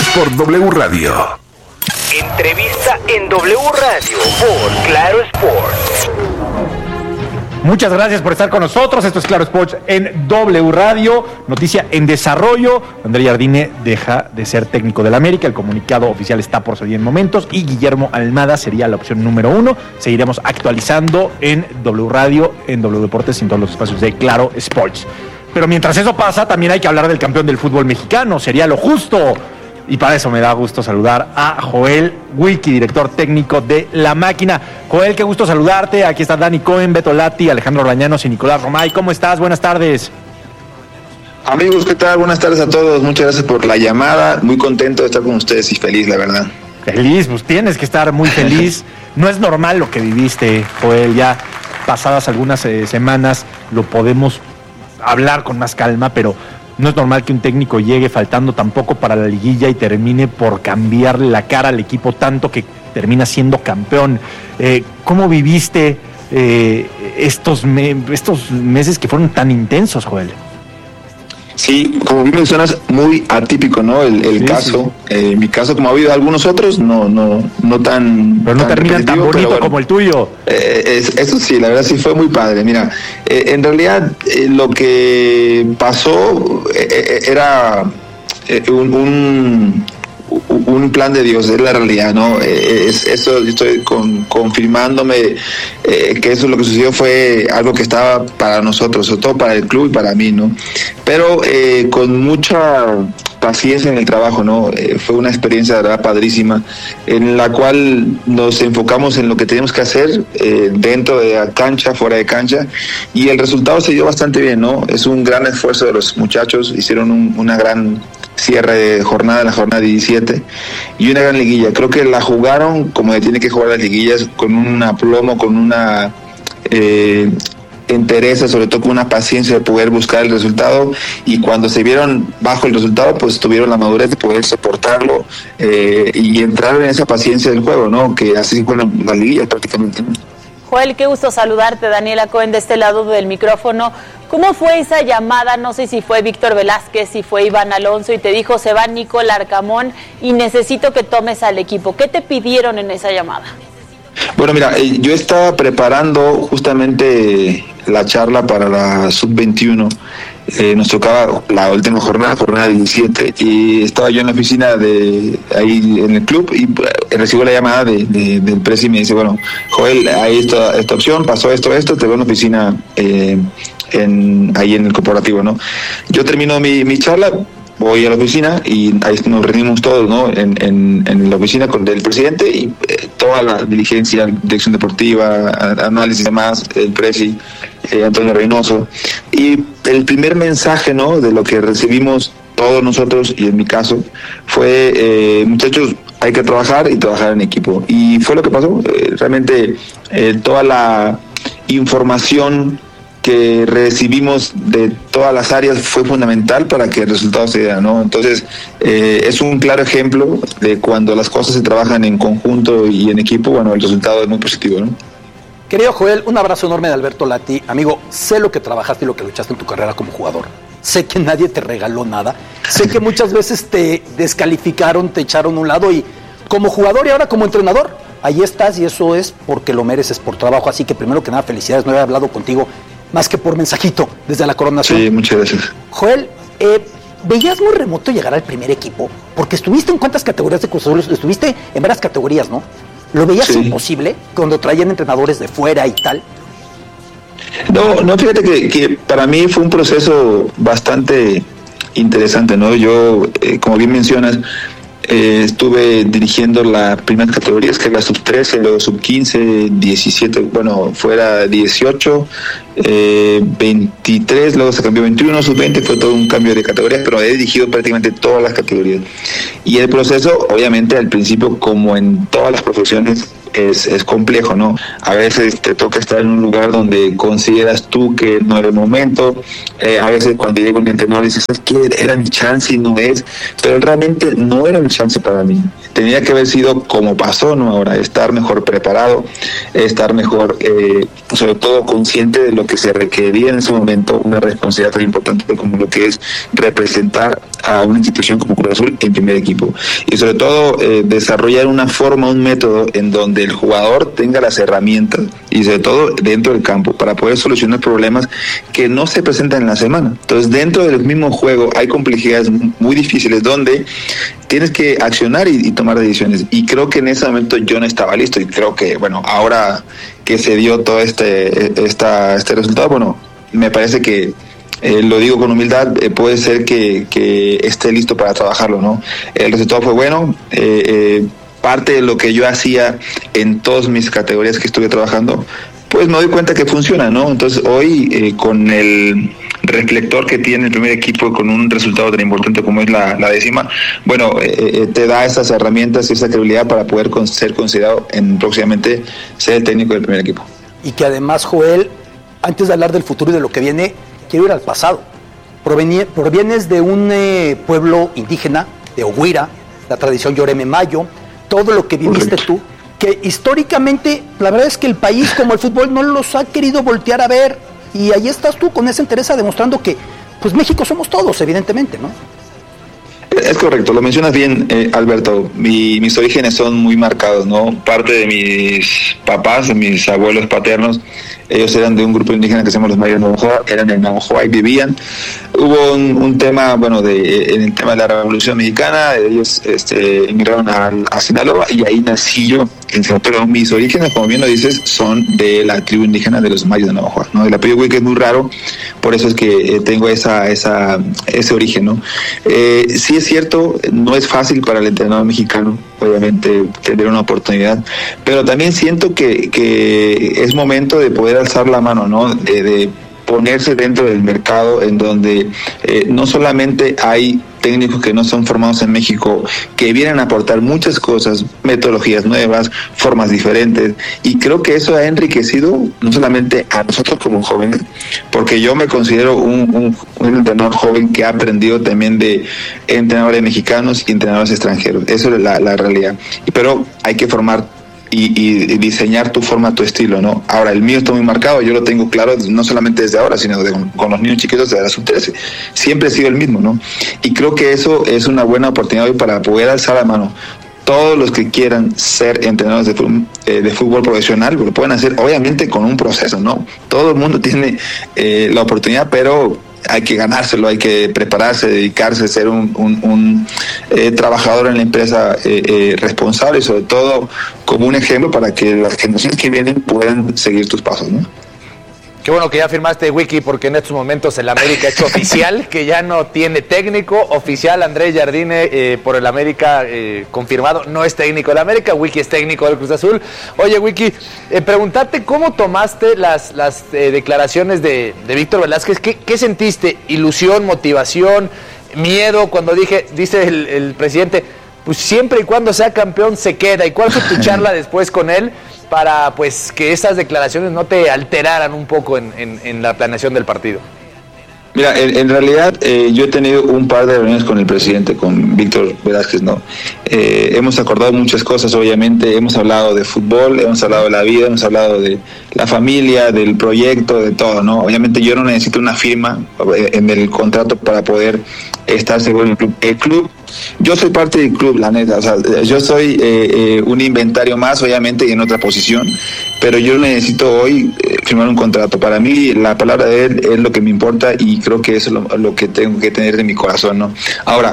por W Radio. Entrevista en W Radio por Claro Sports. Muchas gracias por estar con nosotros. Esto es Claro Sports en W Radio. Noticia en desarrollo. André Jardine deja de ser técnico del América. El comunicado oficial está por salir en momentos. Y Guillermo Almada sería la opción número 1. Seguiremos actualizando en W Radio, en W Deportes y en todos los espacios de Claro Sports. Pero mientras eso pasa, también hay que hablar del campeón del fútbol mexicano. Sería lo justo. Y para eso me da gusto saludar a Joel Wiki, director técnico de La Máquina. Joel, qué gusto saludarte. Aquí está Dani Cohen, Beto Lati, Alejandro Orbañanos y Nicolás Romay. ¿Cómo estás? Buenas tardes. Amigos, ¿qué tal? Buenas tardes a todos. Muchas gracias por la llamada. Muy contento de estar con ustedes y feliz, la verdad. Feliz, pues tienes que estar muy feliz. No es normal lo que viviste, Joel. Ya pasadas algunas semanas lo podemos hablar con más calma, pero no es normal que un técnico llegue faltando tampoco para la liguilla y termine por cambiarle la cara al equipo tanto que termina siendo campeón. ¿Cómo viviste estos meses que fueron tan intensos, Joel? Sí, como bien mencionas, muy atípico, ¿no? El caso. Sí. Mi caso, como ha habido algunos otros, no tan. Pero no tan terminan tan bonito bueno, como el tuyo. Eso sí, la verdad sí fue muy padre. Mira, en realidad lo que pasó era un plan de Dios, es la realidad, ¿no? Eso estoy confirmándome que eso lo que sucedió fue algo que estaba para nosotros, sobre todo para el club y para mí, ¿no? Pero con mucha paciencia en el trabajo, ¿no? Fue una experiencia, de verdad, padrísima, en la cual nos enfocamos en lo que teníamos que hacer dentro de la cancha, fuera de cancha, y el resultado se dio bastante bien, ¿no? Es un gran esfuerzo de los muchachos, hicieron una gran cierre de jornada, la jornada 17, y una gran liguilla. Creo que la jugaron como tiene que jugar las liguillas, con un aplomo, con una entereza, sobre todo con una paciencia de poder buscar el resultado, y cuando se vieron bajo el resultado, pues tuvieron la madurez de poder soportarlo y entrar en esa paciencia del juego, ¿no? Que así fue la liguilla prácticamente. Joel, qué gusto saludarte. Daniela Cohen de este lado del micrófono. ¿Cómo fue esa llamada? No sé si fue Víctor Velázquez, si fue Iván Alonso y te dijo se va Nico Larcamón y necesito que tomes al equipo. ¿Qué te pidieron en esa llamada? Bueno, mira, yo estaba preparando justamente la charla para la Sub-21. Nos tocaba la última jornada 17, y estaba yo en la oficina de ahí en el club y recibo la llamada del presi y me dice, bueno, Joel, hay esta opción, pasó esto, te veo en la oficina ahí en el corporativo, ¿no? Yo termino mi charla, voy a la oficina y ahí nos reunimos todos, ¿no? En la oficina con el presidente y toda la dirigencia, dirección deportiva, análisis y demás, el presi, Antonio Reynoso. Y el primer mensaje, ¿no? De lo que recibimos todos nosotros, y en mi caso, fue, muchachos, hay que trabajar y trabajar en equipo. Y fue lo que pasó. Realmente toda la información que recibimos de todas las áreas fue fundamental para que el resultado se diera, ¿no? Entonces, es un claro ejemplo de cuando las cosas se trabajan en conjunto y en equipo, bueno, el resultado es muy positivo, ¿no? Querido Joel, un abrazo enorme de Alberto Lati. Amigo, sé lo que trabajaste y lo que luchaste en tu carrera como jugador. Sé que nadie te regaló nada. Sé que muchas veces te descalificaron, te echaron a un lado, y como jugador y ahora como entrenador, ahí estás, y eso es porque lo mereces, por trabajo. Así que primero que nada, felicidades. No había hablado contigo más que por mensajito desde la coronación. Sí, muchas gracias. Joel, veías muy remoto llegar al primer equipo, porque estuviste en cuántas categorías de Cruz Azul, estuviste en varias categorías, ¿no? ¿Lo veías imposible cuando traían entrenadores de fuera y tal? No, fíjate que para mí fue un proceso bastante interesante, ¿no? Yo, como bien mencionas, estuve dirigiendo las primeras categorías, que es la sub-13, luego sub-15, 17, bueno, fuera 18, 23, luego se cambió 21, sub-20, fue todo un cambio de categorías, pero he dirigido prácticamente todas las categorías. Y el proceso, obviamente, al principio, como en todas las profesiones, es complejo, ¿no? A veces te toca estar en un lugar donde consideras tú que no era el momento, a veces cuando llega un entrenador dices, es que era mi chance y no es, pero realmente no era mi chance para mí. Tenía que haber sido como pasó, ¿no? Ahora, estar mejor preparado, estar mejor, sobre todo consciente de lo que se requería en ese momento, una responsabilidad tan importante como lo que es representar a una institución como Cruz Azul en primer equipo. Y sobre todo desarrollar una forma, un método en donde el jugador tenga las herramientas y sobre todo dentro del campo para poder solucionar problemas que no se presentan en la semana. Entonces dentro del mismo juego hay complejidades muy difíciles donde tienes que accionar y tomar decisiones. Y creo que en ese momento yo no estaba listo y creo que, bueno, ahora que se dio todo este resultado, bueno, me parece que lo digo con humildad, puede ser que esté listo para trabajarlo, ¿no? El resultado fue bueno, parte de lo que yo hacía en todas mis categorías que estuve trabajando, pues me doy cuenta que funciona, ¿no? Entonces hoy con el reflector que tiene el primer equipo con un resultado tan importante como es la décima, bueno, te da esas herramientas y esa credibilidad para poder ser considerado próximamente ser el técnico del primer equipo. Y que además, Joel, antes de hablar del futuro y de lo que viene, quiero ir al pasado. Provienes de un pueblo indígena, de Oguira, la tradición Yoreme Mayo, todo lo que viviste tú, que históricamente, la verdad es que el país como el fútbol no los ha querido voltear a ver, y ahí estás tú con esa entereza demostrando que, pues México somos todos, evidentemente, ¿no? Es correcto, lo mencionas bien, Alberto. Mis orígenes son muy marcados, ¿no? Parte de mis papás, de mis abuelos paternos, ellos eran de un grupo indígena que se llama los Mayos Navajoa, eran en Navajoa y vivían. Hubo un tema, bueno, en el tema de la Revolución Mexicana, ellos emigraron a Sinaloa y ahí nací yo. Pero mis orígenes, como bien lo dices, son de la tribu indígena de los Mayos de Navajoa, ¿no? El apellido Huica es muy raro, por eso es que tengo ese origen, ¿no? Sí es cierto, no es fácil para el entrenador mexicano, obviamente, tener una oportunidad, pero también siento que es momento de poder alzar la mano, ¿no? De ponerse dentro del mercado en donde no solamente hay técnicos que no son formados en México, que vienen a aportar muchas cosas, metodologías nuevas, formas diferentes, y creo que eso ha enriquecido no solamente a nosotros como jóvenes, porque yo me considero un entrenador joven que ha aprendido también de entrenadores mexicanos y entrenadores extranjeros, eso es la realidad, pero hay que formar y diseñar tu forma, tu estilo, ¿no? Ahora, el mío está muy marcado, yo lo tengo claro no solamente desde ahora, sino con los niños chiquitos de la sub-13. Siempre he sido el mismo, ¿no? Y creo que eso es una buena oportunidad hoy para poder alzar la mano. Todos los que quieran ser entrenadores de fútbol profesional lo pueden hacer, obviamente, con un proceso, ¿no? Todo el mundo tiene la oportunidad, pero hay que ganárselo, hay que prepararse, dedicarse, ser un trabajador en la empresa responsable y sobre todo como un ejemplo para que las generaciones que vienen puedan seguir tus pasos, ¿no? Qué bueno que ya firmaste, Wiki, porque en estos momentos el América ha hecho oficial que ya no tiene técnico oficial. Andrés Jardine por el América confirmado, no es técnico del América, Wiki es técnico del Cruz Azul. Oye, Wiki, preguntarte cómo tomaste las declaraciones de Víctor Velázquez. ¿Qué sentiste? ¿Ilusión, motivación, miedo? Cuando dice el presidente, pues siempre y cuando sea campeón se queda. ¿Y cuál fue tu charla después con él para pues que esas declaraciones no te alteraran un poco en la planeación del partido? Mira, en realidad yo he tenido un par de reuniones con el presidente, con Víctor Velázquez, ¿no? Hemos acordado muchas cosas, obviamente, hemos hablado de fútbol, hemos hablado de la vida, hemos hablado de la familia, del proyecto, de todo, ¿no? Obviamente yo no necesito una firma en el contrato para poder estar seguro en el club. El club, yo soy parte del club, la neta, o sea, yo soy un inventario más, obviamente, y en otra posición, pero yo necesito hoy firmar un contrato. Para mí la palabra de él es lo que me importa y creo que eso es lo que tengo que tener de mi corazón, ¿no? Ahora,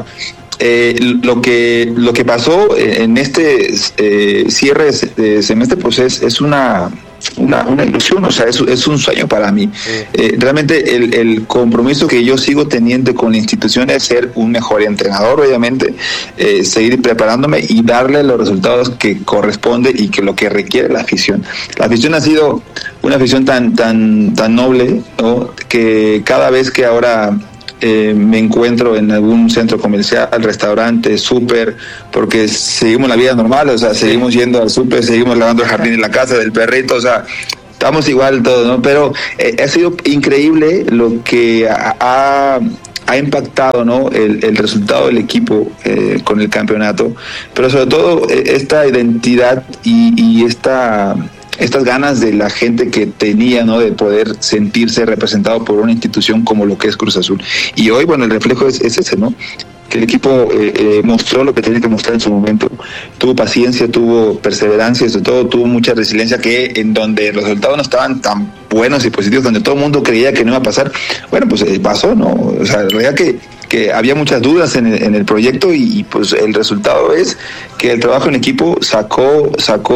lo que pasó en este cierre de semestre, pues es una ilusión, o sea, es un sueño para mí. Realmente el compromiso que yo sigo teniendo con la institución es ser un mejor entrenador, obviamente, seguir preparándome y darle los resultados que corresponde y que lo que requiere la afición. La afición ha sido una afición tan noble, ¿no? Que cada vez que ahora me encuentro en algún centro comercial, restaurante, súper, porque seguimos la vida normal, o sea, seguimos yendo al súper, seguimos lavando el jardín en la casa del perrito, o sea, estamos igual todos, ¿no? Pero ha sido increíble lo que ha impactado, ¿no? El resultado del equipo con el campeonato, pero sobre todo esta identidad y estas ganas de la gente que tenía, ¿no? De poder sentirse representado por una institución como lo que es Cruz Azul. Y hoy, bueno, el reflejo es ese, ¿no? el equipo mostró lo que tenía que mostrar en su momento. Tuvo paciencia, tuvo perseverancia, sobre todo tuvo mucha resiliencia, que en donde los resultados no estaban tan buenos y positivos, donde todo el mundo creía que no iba a pasar, bueno, pues pasó, ¿no? O sea, en realidad que había muchas dudas en el proyecto y pues el resultado es que el trabajo en equipo sacó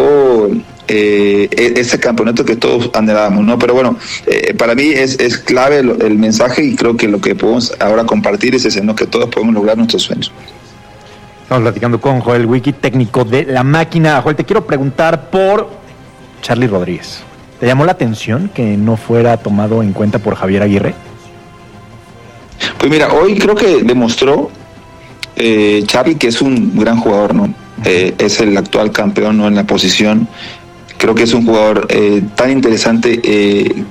ese campeonato que todos anhelábamos, ¿no? Pero bueno, para mí es clave el mensaje, y creo que lo que podemos ahora compartir es ese, ¿no? Que todos podemos lograr nuestros sueños. Estamos platicando con Joel Wiki, técnico de La Máquina. Joel, te quiero preguntar por Charly Rodríguez. ¿Te llamó la atención que no fuera tomado en cuenta por Javier Aguirre? Pues mira, hoy creo que demostró Charly que es un gran jugador, ¿no? Es el actual campeón, ¿no? En la posición. Creo que es un jugador tan interesante en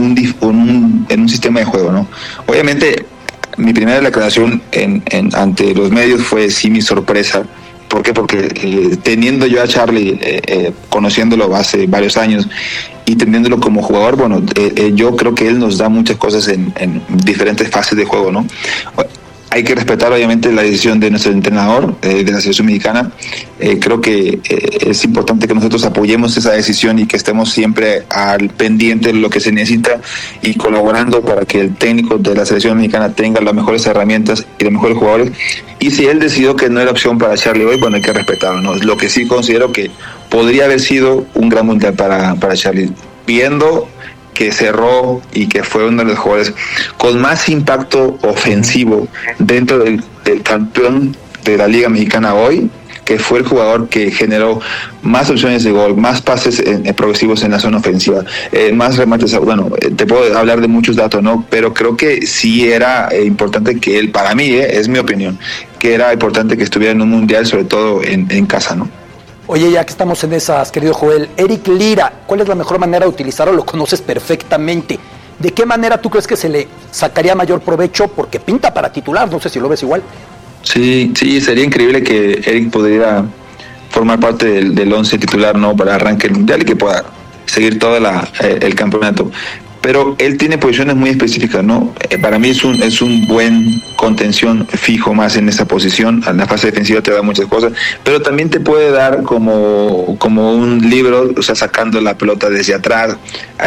un sistema de juego, ¿no? Obviamente, mi primera declaración ante los medios fue sí mi sorpresa. ¿Por qué? Porque teniendo yo a Charly, conociéndolo hace varios años y teniéndolo como jugador, bueno, yo creo que él nos da muchas cosas en diferentes fases de juego, ¿no? Hay que respetar obviamente la decisión de nuestro entrenador de la selección mexicana. Creo que es importante que nosotros apoyemos esa decisión y que estemos siempre al pendiente de lo que se necesita y colaborando para que el técnico de la selección mexicana tenga las mejores herramientas y los mejores jugadores. Y si él decidió que no era opción para Charly hoy, bueno, hay que respetarlo, ¿no? Lo que sí considero que podría haber sido un gran mundial para Charly, viendo que cerró y que fue uno de los jugadores con más impacto ofensivo dentro del campeón de la Liga Mexicana hoy, que fue el jugador que generó más opciones de gol, más pases progresivos en la zona ofensiva, más remates. Bueno, te puedo hablar de muchos datos, ¿no? Pero creo que sí era importante que él, para mí, es mi opinión, que era importante que estuviera en un mundial, sobre todo en casa, ¿no? Oye, ya que estamos en esas, querido Joel, Eric Lira, ¿cuál es la mejor manera de utilizarlo? Lo conoces perfectamente. ¿De qué manera tú crees que se le sacaría mayor provecho? Porque pinta para titular, no sé si lo ves igual. Sí, sería increíble que Eric pudiera formar parte del 11 titular, ¿no? Para arranque el mundial y que pueda seguir todo el campeonato. Pero él tiene posiciones muy específicas, ¿no? Para mí es un buen contención fijo más en esa posición. En la fase defensiva te da muchas cosas, pero también te puede dar como un libro, o sea, sacando la pelota desde atrás,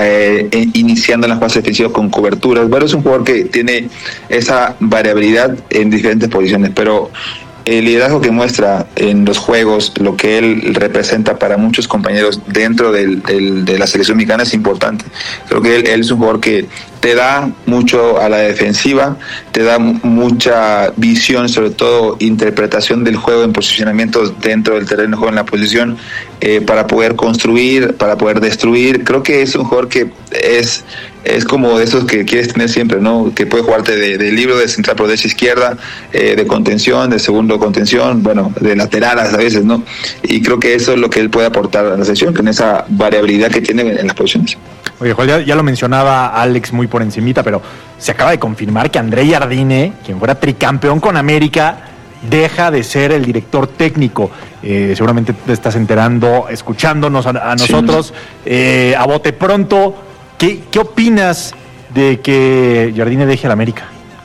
iniciando en la fase defensiva con coberturas. Bueno, es un jugador que tiene esa variabilidad en diferentes posiciones, pero el liderazgo que muestra en los juegos, lo que él representa para muchos compañeros dentro de la selección mexicana es importante. Creo que él es un jugador que te da mucho a la defensiva, te da mucha visión, sobre todo interpretación del juego en posicionamientos dentro del terreno de juego en la posición, para poder construir, para poder destruir. Creo que es un jugador que es como de esos que quieres tener siempre, ¿no? Que puede jugarte de libro, de central por derecha izquierda, de contención, de segundo contención, bueno, de laterales a veces, ¿no? Y creo que eso es lo que él puede aportar a la selección, con esa variabilidad que tiene en las posiciones. Oye, Joel, ya lo mencionaba Alex muy por encimita, pero se acaba de confirmar que André Jardine, quien fuera tricampeón con América, deja de ser el director técnico. Seguramente te estás enterando, escuchándonos a nosotros, sí. A bote pronto, ¿qué opinas de que Jardine deje a la América?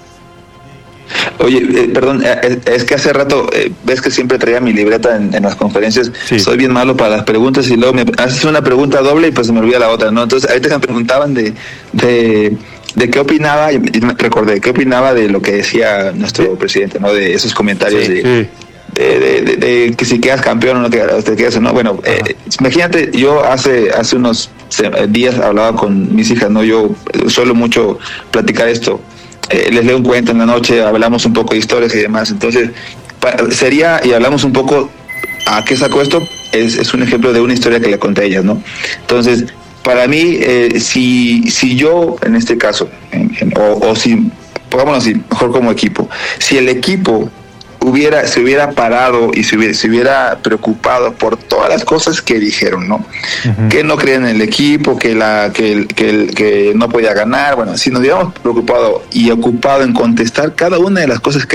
Oye, perdón, es que hace rato, ves que siempre traía mi libreta en las conferencias. Sí. Soy bien malo para las preguntas y luego me haces una pregunta doble y pues se me olvida la otra, ¿no? Entonces, ahorita me preguntaban de qué opinaba, y me recordé, qué opinaba de lo que decía nuestro presidente, ¿no? De esos comentarios de que si quedas campeón o no te quedas, ¿no? Bueno, imagínate, yo hace unos días hablaba con mis hijas, ¿no? Yo suelo mucho platicar esto. Les leo un cuento en la noche, hablamos un poco de historias y demás. Entonces, y hablamos un poco a qué sacó esto. Es un ejemplo de una historia que le conté a ellas, ¿no? Entonces, para mí, si yo, en este caso, o si, pongámoslo así, mejor como equipo, si el equipo se hubiera parado y se hubiera preocupado por todas las cosas que dijeron, ¿no? Uh-huh. Que no creían en el equipo, que no podía ganar. Bueno, si nos hubiéramos preocupado y ocupado en contestar cada una de las cosas que